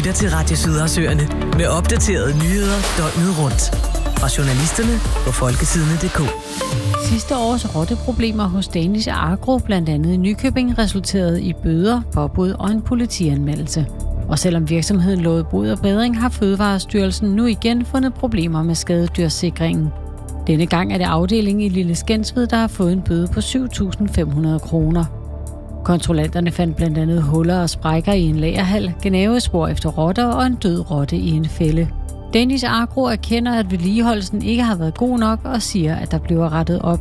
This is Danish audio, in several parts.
lytter til Radio Sydersøerne med opdaterede nyheder døgnet rundt. Fra journalisterne på folketidene.dk. Sidste års rotteproblemer hos Danish Agro, blandt andet i Nykøbing, resulterede i bøder, påbud og en politianmeldelse. Og selvom virksomheden lovede bod og bedring, har Fødevarestyrelsen nu igen fundet problemer med skadedyrssikringen. Denne gang er det afdelingen i Lille Skensved, der har fået en bøde på 7.500 kroner. Kontrollanterne fandt blandt andet huller og sprækker i en lagerhal, gnavespor efter rotter og en død rotte i en fælde. Danish Agro erkender, at vedligeholdelsen ikke har været god nok og siger, at der bliver rettet op.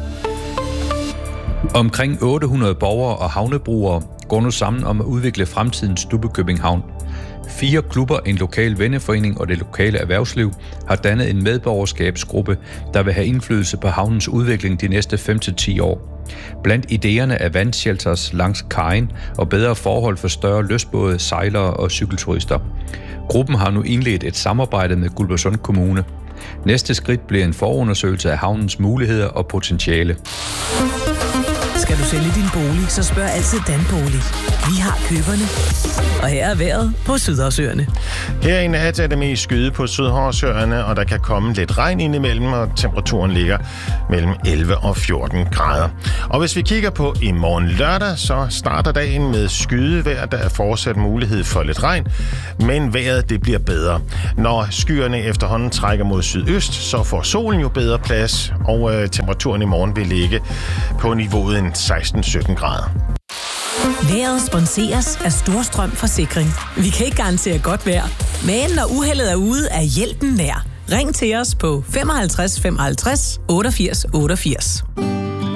Omkring 800 borgere og havnebrugere går nu sammen om at udvikle fremtidens Stubbekøbing Havn. 4 klubber, en lokal venneforening og det lokale erhvervsliv har dannet en medborgerskabsgruppe, der vil have indflydelse på havnens udvikling de næste 5-10 år. Blandt idéerne er vandshelters langs kajen og bedre forhold for større lystbåde, sejlere og cykelturister. Gruppen har nu indledt et samarbejde med Guldborgsund Kommune. Næste skridt bliver en forundersøgelse af havnens muligheder og potentiale. Skal du sælge din bolig, så spørg altid Danbolig. Vi har køberne. Og her er vejret på Sydersøerne. Her i nat er det mest skyde på Sydhavsøerne, og der kan komme lidt regn indimellem, og temperaturen ligger mellem 11 og 14 grader. Og hvis vi kigger på i morgen lørdag, så starter dagen med skydevejr. Der er fortsat mulighed for lidt regn, men vejret det bliver bedre. Når skyerne efterhånden trækker mod sydøst, så får solen jo bedre plads, og temperaturen i morgen vil ligge på niveauet 16-17 grader. Vejret sponseres af Storstrøm Forsikring. Vi kan ikke garantere godt vejr, men når uheldet er ude, er hjælpen nær. Ring til os på 55 55 88 88.